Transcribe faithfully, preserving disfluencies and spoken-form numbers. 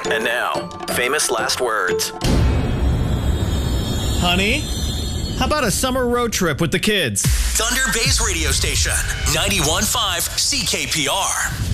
And now, famous last words. Honey, how about a summer road trip with the kids? Thunder Bay's radio station, ninety-one point five C K P R.